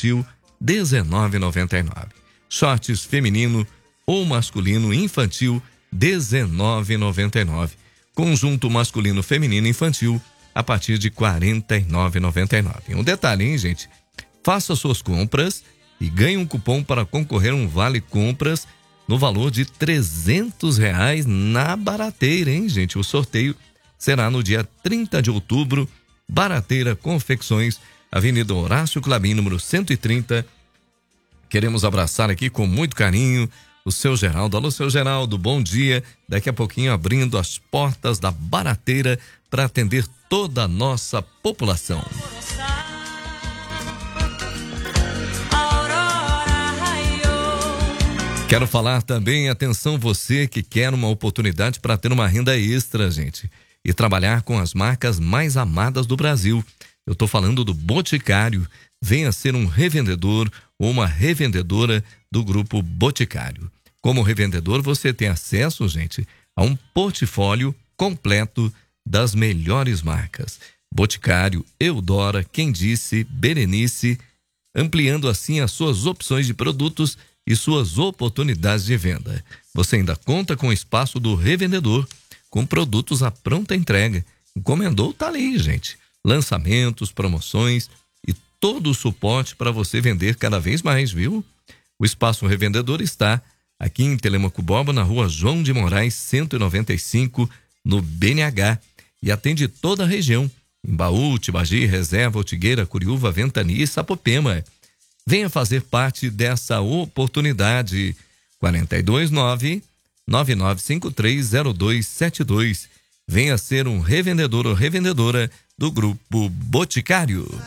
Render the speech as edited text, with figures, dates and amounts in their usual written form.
infantil R$19,99. Shorts feminino ou masculino infantil R$19,99. Conjunto masculino feminino infantil a partir de R$49,99. Um detalhe, hein, gente? Faça suas compras e ganhe um cupom para concorrer a um vale compras no valor de R$300 na Barateira, hein, gente? O sorteio será no dia 30 de outubro, Barateira Confecções, Avenida Horácio Clabin, número 130. Queremos abraçar aqui com muito carinho o seu Geraldo. Alô, seu Geraldo, bom dia. Daqui a pouquinho abrindo as portas da Barateira para atender toda a nossa população. Quero falar também, atenção você que quer uma oportunidade para ter uma renda extra, gente, e trabalhar com as marcas mais amadas do Brasil. Eu estou falando do Boticário. Venha ser um revendedor ou uma revendedora do Grupo Boticário. Como revendedor, você tem acesso, gente, a um portfólio completo das melhores marcas. Boticário, Eudora, Quem Disse, Berenice, ampliando assim as suas opções de produtos e suas oportunidades de venda. Você ainda conta com o espaço do revendedor, com produtos à pronta entrega. Encomendou, tá ali, gente. Lançamentos, promoções e todo o suporte para você vender cada vez mais, viu? O espaço revendedor está aqui em Telêmaco Borba, na rua João de Moraes, 195, no BNH, e atende toda a região, em Baú, Tibagi, Reserva, Ortigueira, Curiúva, Ventania e Sapopema. Venha fazer parte dessa oportunidade. 429-9953-0272. Venha ser um revendedor ou revendedora do Grupo Boticário.